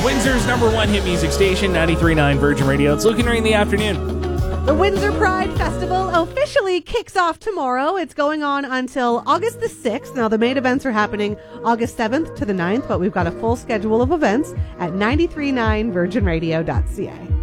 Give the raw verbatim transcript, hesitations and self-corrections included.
Windsor's number one hit music station, ninety-three point nine Virgin Radio. It's Luke and Ray in the afternoon. The Windsor Pride Festival officially kicks off tomorrow. It's going on until August the sixth. Now, the main events are happening August seventh to the ninth, but we've got a full schedule of events at nine three nine virgin radio dot c a.